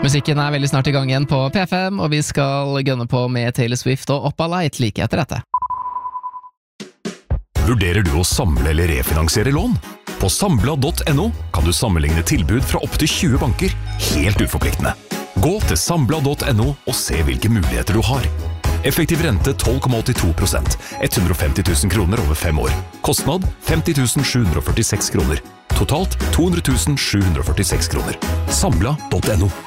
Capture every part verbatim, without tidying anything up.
Musikken er veldig snart i gang igjen på P fem, og vi skal gønne på med Taylor Swift og Up All Light like etter dette. Vurderer du å samle eller refinansiere lån? På Sambla punktum no kan du sammenligne tilbud fra opp til tjue banker, helt uforpliktende. Gå til Sambla punktum no og se hvilke muligheter du har. Effektiv rente tolv komma åttito prosent, hundre og femti tusen kroner over fem år. Kostnad femti tusen sju hundre og førtiseks kroner. Totalt to hundre tusen sju hundre og førtiseks kroner. Sambla punktum no.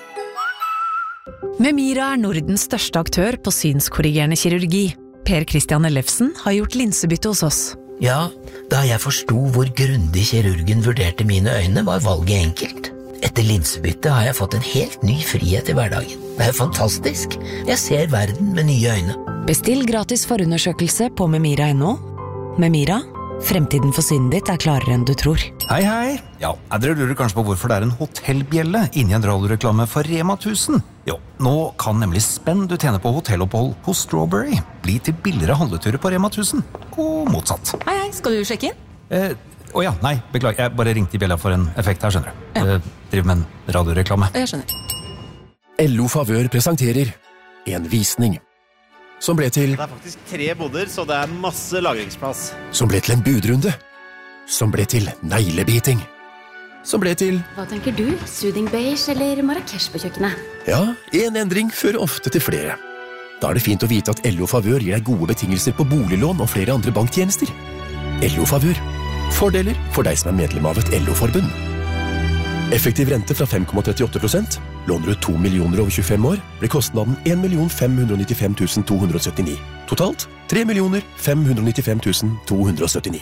Memira er Nordens største aktør på synskorrigerende kirurgi. Per Christian Ellefsen har gjort linsebytte hos oss. Ja, da jeg forstod hvor grundig kirurgen vurderte mine øyne, var valget enkelt. Etter linsebytte har jeg fått en helt ny frihet i hverdagen. Det er fantastisk. Jeg ser verden med nye øyne. Bestill gratis forundersøkelse på memira punktum no. Memira, fremtiden for synet ditt er klarere enn du tror. Hei, hei. Ja, dere lurer kanskje på hvorfor det er en hotellbjelle inni en radioreklame for Rema tusen. Jo, nå kan nemlig spenn du tjener på hotellopphold hos Strawberry bli til billigere handleturer på Rema tusen. Og motsatt. Hei, hei. Skal du sjekke inn? Eh, å ja, nei, beklager. Jeg bare ringte i bjella for en effekt her, skjønner du. Ja. Eh, driver med en radioreklame. Jeg skjønner. L O Favør presenterer en visning som ble til Det er faktisk tre boder, så det er masse lagringsplass. som ble til en budrunde, som ble til neglebiting, som ble til Hva tenker du? Soothing beige eller Marrakesh på kjøkkenet? ja, en endring fører ofte til flere. Da er det fint å vite at L O Favør gir deg gode betingelser på boliglån og flere andre banktjenester. L O Favør. Fordeler for deg som er medlem av et L O-forbund. Effektiv rente fra fem komma trettiåtte prosent. Låner du to millioner over tjuefem år, blir kostnaden en million fem hundre og nittifem tusen to hundre og syttini. Totalt tre millioner fem hundre og nittifem tusen to hundre og syttini.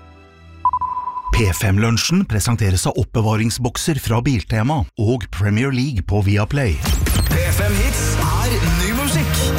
P fem-lunsjen presenteres av oppbevaringsbokser fra Biltema og Premier League på Viaplay. P fem Hits